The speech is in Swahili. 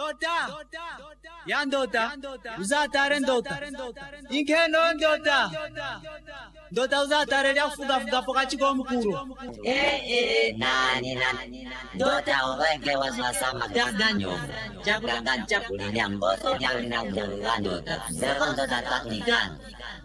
Yandota, uzatare ndota. Inkeno ndota. Ndota uzatare ya fuga pokachi kwa mkuru. Nani. Ndota ubenge wasama gaganyo. Chakula chakuli nyamboto nyalina ndota. Sekondo tatanikan.